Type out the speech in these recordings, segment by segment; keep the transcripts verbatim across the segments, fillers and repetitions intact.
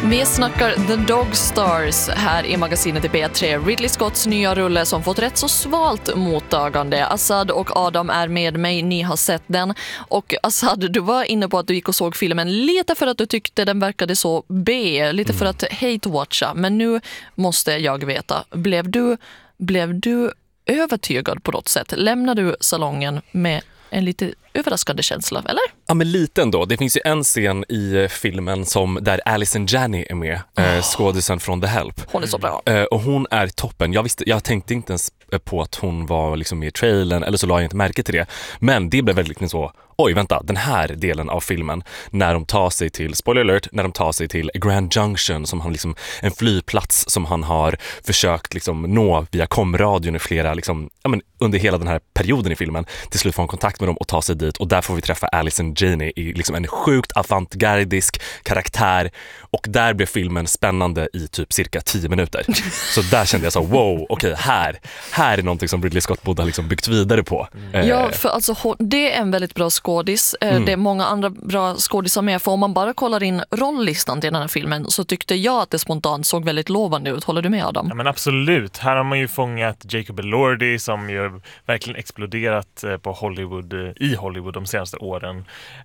Vi snackar The Dog Stars här i magasinet i P tre. Ridley Scotts nya rulle som fått rätt så svalt mottagande. Assad och Adam är med mig, ni har sett den. Och Assad, du var inne på att du gick och såg filmen lite för att du tyckte den verkade så B, lite mm. för att hate-watcha. Men nu måste jag veta, blev du, blev du övertygad på något sätt? Lämnade du salongen med en lite överraskande känsla, eller? Ja, men lite ändå. Det finns ju en scen i filmen som där Allison Janney är med, oh. eh, skådisen från The Help. Hon är så bra. Eh, och hon är toppen. Jag visste, jag tänkte inte ens på att hon var liksom med i trailern, eller så la jag inte märke till det. Men det blev väldigt så, oj vänta, den här delen av filmen, när de tar sig till, spoiler alert, när de tar sig till Grand Junction, som han liksom, en flygplats som han har försökt liksom nå via komradion i flera, liksom, ja, men under hela den här perioden i filmen. Till slut får han kontakt med dem och ta sig dit, och där får vi träffa Allison Janney i liksom en sjukt avantgardisk karaktär, och där blev filmen spännande i typ cirka tio minuter. Så där kände jag så, wow, okej, okay, här här är någonting som Ridley Scott borde ha liksom byggt vidare på. Mm. Ja, för alltså det är en väldigt bra skådis. Mm. Det är många andra bra skådisar med, för om man bara kollar in rolllistan till den här filmen så tyckte jag att det spontant såg väldigt lovande ut. Håller du med, Adam? Ja, men absolut. Här har man ju fångat Jacob Elordi som ju verkligen exploderat på Hollywood, i Hollywood de senaste åren.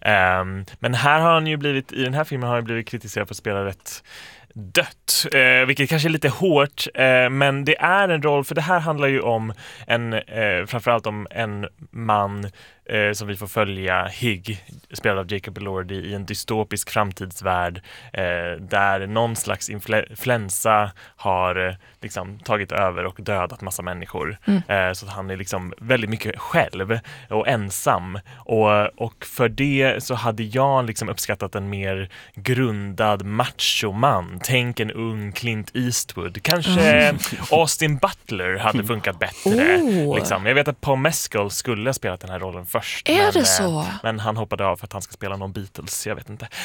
Um, men här har han ju blivit, i den här filmen har han blivit kritiserad för att spela rätt dött, eh, vilket kanske är lite hårt, eh, men det är en roll, för det här handlar ju om en, eh, framförallt om en man eh, som vi får följa, Higg, spelad av Jacob Elordi, i en dystopisk framtidsvärld eh, där någon slags influensa har eh, liksom tagit över och dödat massa människor. Mm. Eh, så att han är liksom väldigt mycket själv och ensam, och, och för det så hade jag liksom uppskattat en mer grundad machoman. Tänk en ung Clint Eastwood. Kanske mm. Austin Butler hade funkat bättre. Oh. Liksom. Jag vet att Paul Mescal skulle ha spelat den här rollen först. Är men, det så? Men han hoppade av för att han ska spela någon Beatles. Jag vet inte.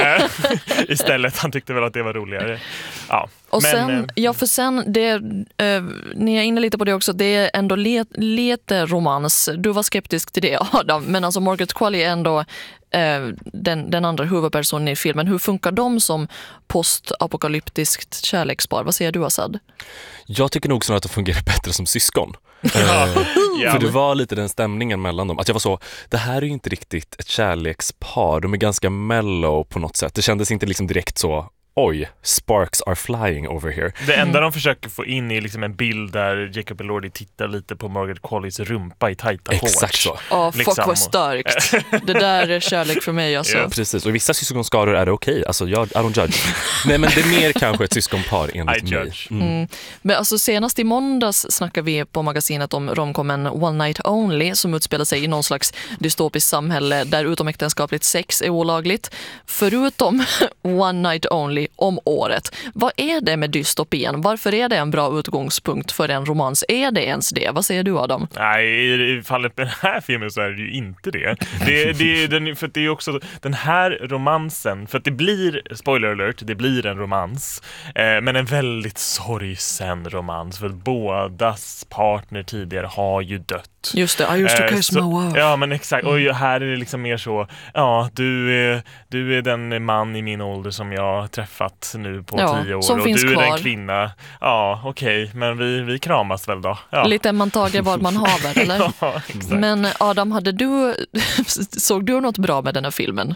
Istället, han tyckte väl att det var roligare. Ja. Och men, sen, ja för sen, det, eh, ni är inne lite på det också, det är ändå let, lite romans. Du var skeptisk till det, Adam, men alltså Margaret Qualley är ändå eh, den, den andra huvudpersonen i filmen. Hur funkar de som postapokalyptiskt kärlekspar? Vad säger du, Assad? Jag tycker nog så att de fungerar bättre som syskon. eh, ja. För det var lite den stämningen mellan dem. Att jag var så, det här är ju inte riktigt ett kärlekspar. De är ganska mellow på något sätt. Det kändes inte liksom direkt så, oj, sparks are flying over here. Det enda de försöker få in är liksom en bild där Jacob Elordi tittar lite på Margaret Qualleys rumpa i tajta shorts. Exakt så. Ja, fuck liksom. Vad starkt. Det där är kärlek för mig alltså. Ja, precis. Och i vissa syskonskador är det okej. Okay. Alltså, jag, I don't judge. Nej, men det är mer kanske ett syskonpar enligt I mig. Judge. Mm. Mm. Men alltså senast i måndags snackade vi på magasinet om romcomen One Night Only, som utspelar sig i någon slags dystopiskt samhälle där utomäktenskapligt sex är olagligt. Förutom One Night Only om året. Vad är det med dystopien? Varför är det en bra utgångspunkt för en romans? Är det ens det? Vad säger du, Adam? Nej, i fallet med den här filmen så är det ju inte det. Det, det, den, för det är också den här romansen, för att det blir, spoiler alert, det blir en romans, eh, men en väldigt sorgsen romans, för att bådas partner tidigare har ju dött. Just det, I used to kiss my wife. Ja, men exakt. Och här är det liksom mer så, ja, du är, du är den man i min ålder som jag träffat nu på ja, tio år. Som och finns du är kvar. den kvinna. Ja, okej, okay, men vi, vi kramas väl då. Ja. Lite man tager vad man haver, eller? Ja, exakt. Men Adam, hade du såg du något bra med den här filmen?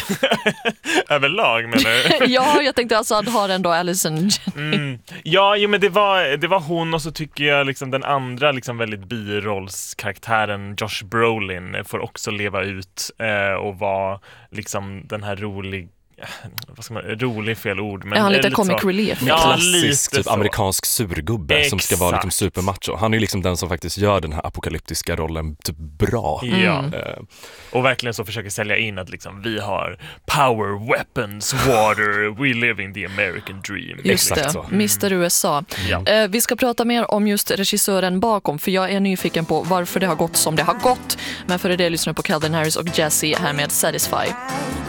Överlag menar du? Ja, jag tänkte alltså att har ändå Allison Janney. Mm. Ja, jo, men det var, det var hon, och så tycker jag liksom den andra liksom väldigt birollskaraktären Josh Brolin får också leva ut eh, och vara liksom den här rolig vad ska man, rolig fel ord, men är han lite lite comic så, relief? Ja, klassisk typ amerikansk surgubbe. Exakt. Som ska vara liksom supermacho. Han är ju liksom den som faktiskt gör den här apokalyptiska rollen typ bra. Ja. Mm. Och verkligen så försöker sälja in att liksom vi har power, weapons, water, we live in the American dream. Just Exakt det, så. mister U S A. Ja. Eh, vi ska prata mer om just regissören bakom, för jag är nyfiken på varför det har gått som det har gått. Men för det lyssnar på Calvin Harris och Jessie här med Satisfy.